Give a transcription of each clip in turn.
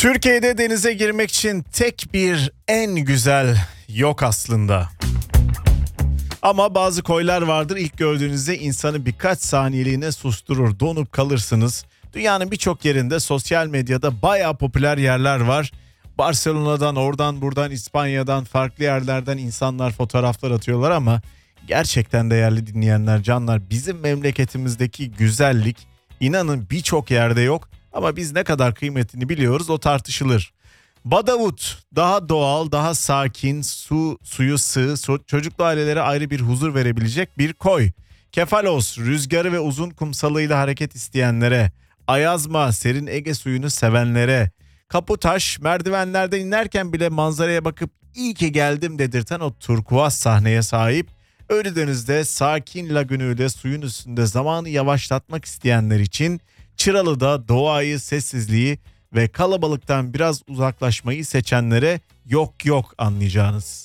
Türkiye'de denize girmek için tek bir en güzel yok aslında. Ama bazı koylar vardır, ilk gördüğünüzde insanı birkaç saniyeliğine susturur, donup kalırsınız. Dünyanın birçok yerinde sosyal medyada bayağı popüler yerler var. Barcelona'dan, oradan buradan, İspanya'dan, farklı yerlerden insanlar fotoğraflar atıyorlar ama gerçekten değerli dinleyenler, canlar, bizim memleketimizdeki güzellik inanın birçok yerde yok ama biz ne kadar kıymetini biliyoruz, o tartışılır. Badavut daha doğal, daha sakin, suyu sığ, çocuklu ailelere ayrı bir huzur verebilecek bir koy. Kefalos, rüzgarı ve uzun kumsalıyla hareket isteyenlere. Ayazma, serin Ege suyunu sevenlere. Kaputaş, merdivenlerden inerken bile manzaraya bakıp iyi ki geldim dedirten o turkuaz sahneye sahip. Ölüdeniz'de sakin lagünüyle suyun üstünde zamanı yavaşlatmak isteyenler için Çıralı'da doğayı, sessizliği ve kalabalıktan biraz uzaklaşmayı seçenlere yok anlayacağınız.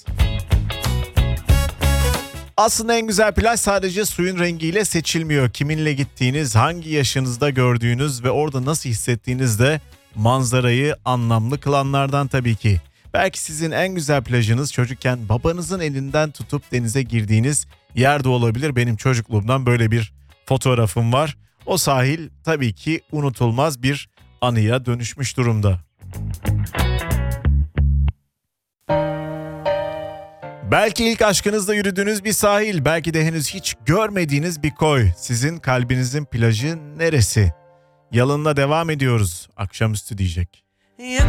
Aslında en güzel plaj sadece suyun rengiyle seçilmiyor. Kiminle gittiğiniz, hangi yaşınızda gördüğünüz ve orada nasıl hissettiğiniz de manzarayı anlamlı kılanlardan tabii ki. Belki sizin en güzel plajınız çocukken babanızın elinden tutup denize girdiğiniz yerde olabilir. Benim çocukluğumdan böyle bir fotoğrafım var. O sahil tabii ki unutulmaz bir anıya dönüşmüş durumda. Belki ilk aşkınızla yürüdüğünüz bir sahil, belki de henüz hiç görmediğiniz bir koy. Sizin kalbinizin plajı neresi? Yalınla devam ediyoruz. Akşamüstü diyecek.